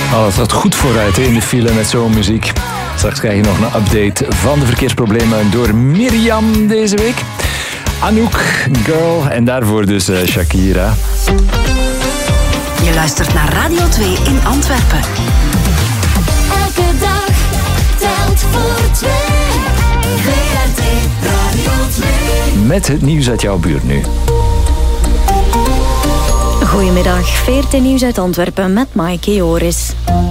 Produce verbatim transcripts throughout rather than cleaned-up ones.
Oh, het gaat goed vooruit hè, in de file met zo'n muziek. Straks krijg je nog een update van de verkeersproblemen door Mirjam deze week. Anouk, Girl en daarvoor dus uh, Shakira. Je luistert naar Radio twee in Antwerpen. Elke dag telt voor twee. V R T Radio twee. Met het nieuws uit jouw buurt nu. Goedemiddag, V R T Nieuws uit Antwerpen met Maaike Joris.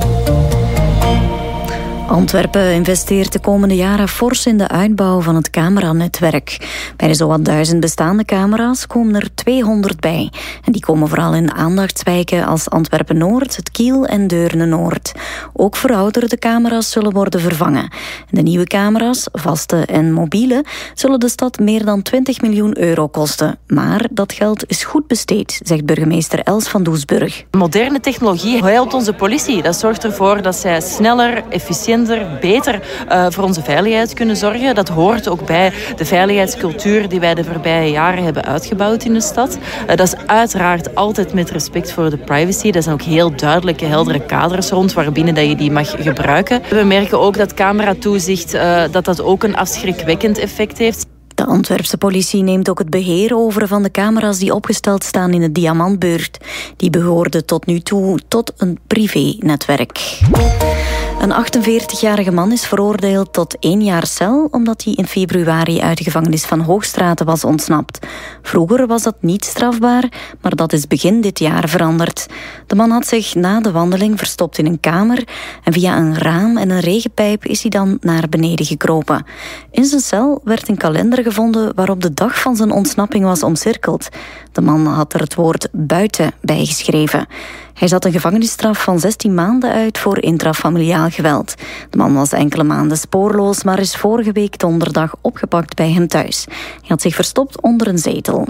Antwerpen investeert de komende jaren fors in de uitbouw van het cameranetwerk. Bij de zowat duizend bestaande camera's komen er tweehonderd bij. En die komen vooral in aandachtswijken als Antwerpen-Noord, het Kiel en Deurne-Noord. Ook verouderde camera's zullen worden vervangen. De nieuwe camera's, vaste en mobiele, zullen de stad meer dan twintig miljoen euro kosten. Maar dat geld is goed besteed, zegt burgemeester Els van Doesburg. Moderne technologie helpt onze politie. Dat zorgt ervoor dat zij sneller, efficiënter, beter uh, voor onze veiligheid kunnen zorgen. Dat hoort ook bij de veiligheidscultuur die wij de voorbije jaren hebben uitgebouwd in de stad. Uh, dat is uiteraard altijd met respect voor de privacy. Dat zijn ook heel duidelijke, heldere kaders rond waarbinnen dat je die mag gebruiken. We merken ook dat cameratoezicht uh, dat dat ook een afschrikwekkend effect heeft. De Antwerpse politie neemt ook het beheer over van de camera's die opgesteld staan in de Diamantbuurt. Die behoorden tot nu toe tot een privé-netwerk. Een achtenveertigjarige man is veroordeeld tot één jaar cel omdat hij in februari uit de gevangenis van Hoogstraten was ontsnapt. Vroeger was dat niet strafbaar, maar dat is begin dit jaar veranderd. De man had zich na de wandeling verstopt in een kamer en via een raam en een regenpijp is hij dan naar beneden gekropen. In zijn cel werd een kalender gevonden waarop de dag van zijn ontsnapping was omcirkeld. De man had er het woord buiten bijgeschreven. Hij zat een gevangenisstraf van zestien maanden uit voor intrafamiliaal geweld. De man was enkele maanden spoorloos, maar is vorige week donderdag opgepakt bij hem thuis. Hij had zich verstopt onder een zetel.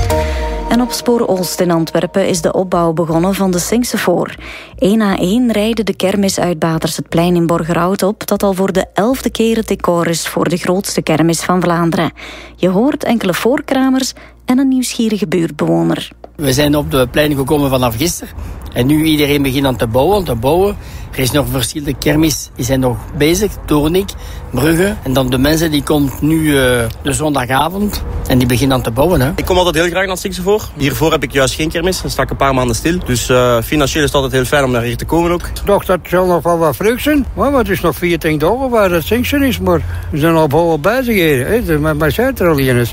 En op Spoor Oost in Antwerpen is de opbouw begonnen van de Singsefoor. Eén na één rijden de kermisuitbaters het plein in Borgerhout op, dat al voor de elfde keer het decor is voor de grootste kermis van Vlaanderen. Je hoort enkele voorkramers en een nieuwsgierige buurtbewoner. We zijn op de plein gekomen vanaf gisteren. En nu iedereen begint aan te bouwen, te bouwen. Er is nog verschillende kermis, die zijn nog bezig. Toornik, Brugge. En dan de mensen die komt nu uh, de zondagavond. En die beginnen aan te bouwen. Hè. Ik kom altijd heel graag naar Singsefoor. Hiervoor heb ik juist geen kermis. Dan sta ik een paar maanden stil. Dus uh, financieel is het altijd heel fijn om naar hier te komen ook. Ik dacht dat het zal nog wel wat vroeg zijn. Maar het is nog veertien dagen waar het Singsen is. Maar we zijn al vol bezig hier. Met mijn zuid er al in is.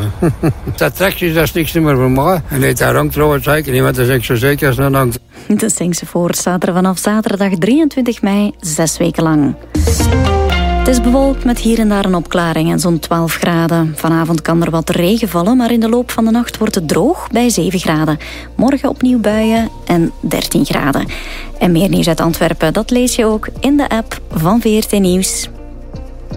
Dat trekjes, dat is niks meer voor mij. En nee, daar hangt trouwens zeker niet. Want dat is echt zo zeker als dat hangt. De Singsefoor staat er vanaf zaterdag drieëntwintig mei, zes weken lang. Het is bewolkt met hier en daar een opklaring en zo'n twaalf graden. Vanavond kan er wat regen vallen, maar in de loop van de nacht wordt het droog bij zeven graden. Morgen opnieuw buien en dertien graden. En meer nieuws uit Antwerpen, dat lees je ook in de app van V R T Nieuws.